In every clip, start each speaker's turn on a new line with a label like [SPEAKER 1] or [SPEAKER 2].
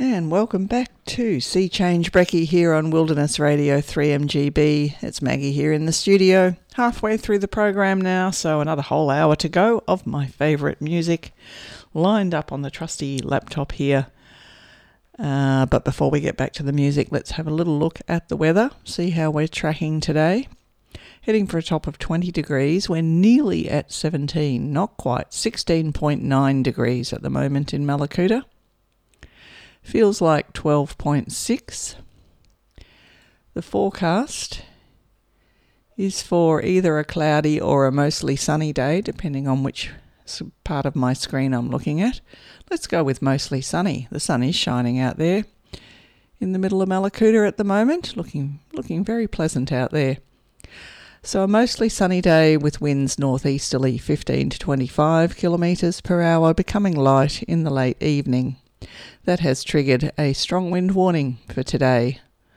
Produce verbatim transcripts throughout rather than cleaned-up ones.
[SPEAKER 1] And welcome back to Sea Change Brekkie here on Wilderness Radio three M G B. It's Maggie here in the studio, halfway through the program now, so another whole hour to go of my favourite music lined up on the trusty laptop here. Uh, but before we get back to the music, let's have a little look at the weather, see how we're tracking today. Heading for a top of twenty degrees, we're nearly at seventeen, not quite, sixteen point nine degrees at the moment in Mallacoota. Feels like twelve point six. The forecast is for either a cloudy or a mostly sunny day, depending on which part of my screen I'm looking at. Let's go with mostly sunny. The sun is shining out there in the middle of Mallacoota at the moment, looking looking very pleasant out there. So a mostly sunny day with winds northeasterly fifteen to twenty-five kilometres per hour, becoming light in the late evening. That has triggered a strong wind warning for today,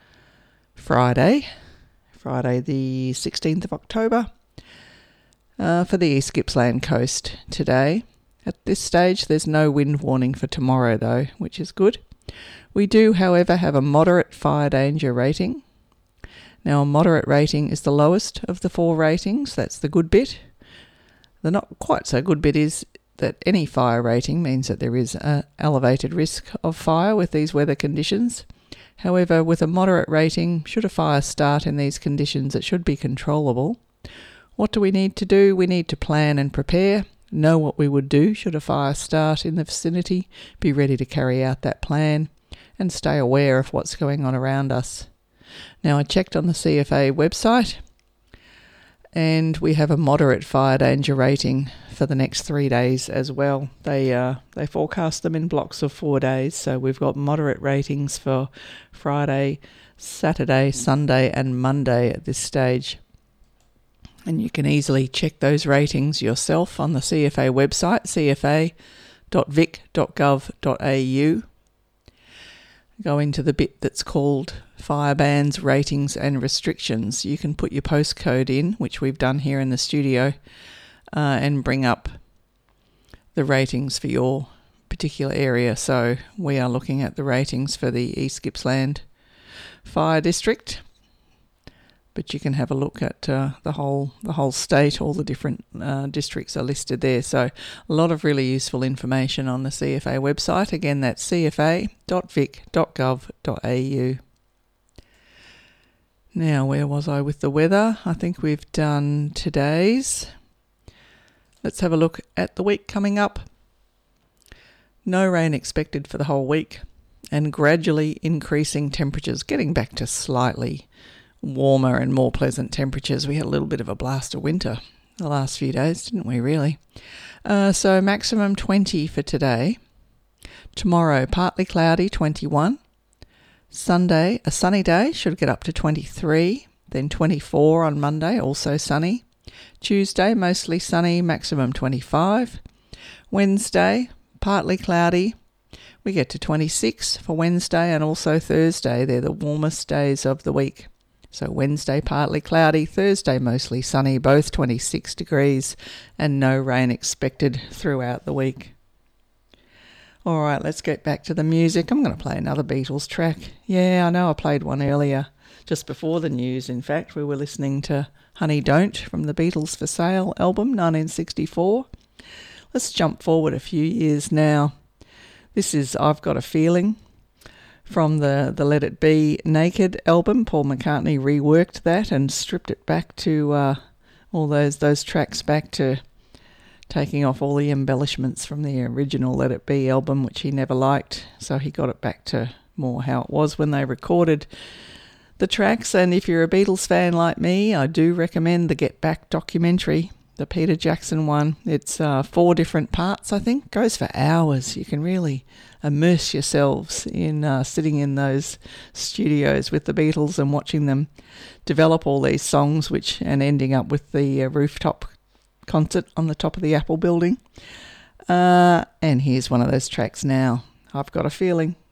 [SPEAKER 1] Friday, Friday the sixteenth of October, uh, for the East Gippsland coast today. At this stage, there's no wind warning for tomorrow though, which is good. We do, however, have a moderate fire danger rating. Now, a moderate rating is the lowest of the four ratings. That's the good bit. The not quite so good bit is that any fire rating means that there is an elevated risk of fire with these weather conditions. However, with a moderate rating, should a fire start in these conditions, it should be controllable. What do we need to do? We need to plan and prepare, know what we would do should a fire start in the vicinity, be ready to carry out that plan, and stay aware of what's going on around us. Now, I checked on the C F A website and we have a moderate fire danger rating for the next three days as well. They uh, they forecast them in blocks of four days, so we've got moderate ratings for Friday, Saturday, Sunday and Monday at this stage. And you can easily check those ratings yourself on the C F A website, c f a dot vic dot gov dot a u. Go into the bit that's called Fire Bans, Ratings and Restrictions. You can put your postcode in, which we've done here in the studio, uh, and bring up the ratings for your particular area. So we are looking at the ratings for the East Gippsland Fire District, but you can have a look at uh, the whole the whole state. All the different uh, districts are listed there. So a lot of really useful information on the C F A website. Again, that's c f a dot vic dot gov dot a u. Now, where was I with the weather? I think we've done today's. Let's have a look at the week coming up. No rain expected for the whole week, and gradually increasing temperatures, getting back to slightly warmer and more pleasant temperatures. We had a little bit of a blast of winter the last few days, didn't we, really? Uh, so maximum twenty for today. Tomorrow, partly cloudy, twenty-one. Sunday, a sunny day, should get up to twenty-three. Then twenty-four on Monday, also sunny. Tuesday, mostly sunny, maximum twenty-five. Wednesday, partly cloudy. We get to twenty-six for Wednesday and also Thursday. They're the warmest days of the week. So Wednesday, partly cloudy, Thursday, mostly sunny, both twenty-six degrees, and no rain expected throughout the week. All right, let's get back to the music. I'm going to play another Beatles track. Yeah, I know I played one earlier, just before the news, in fact. We were listening to Honey Don't from the Beatles for Sale album, nineteen sixty-four. Let's jump forward a few years now. This is I've Got a Feeling from the, the Let It Be Naked album. Paul McCartney reworked that and stripped it back to uh, all those those tracks back to taking off all the embellishments from the original Let It Be album, which he never liked. So he got it back to more how it was when they recorded the tracks. And if you're a Beatles fan like me, I do recommend the Get Back documentary, the Peter Jackson one. It's uh, four different parts, I think. Goes for hours. You can really immerse yourselves in uh, sitting in those studios with the Beatles and watching them develop all these songs, which and ending up with the uh, rooftop concert on the top of the Apple building. Uh, and here's one of those tracks now. I've Got a Feeling.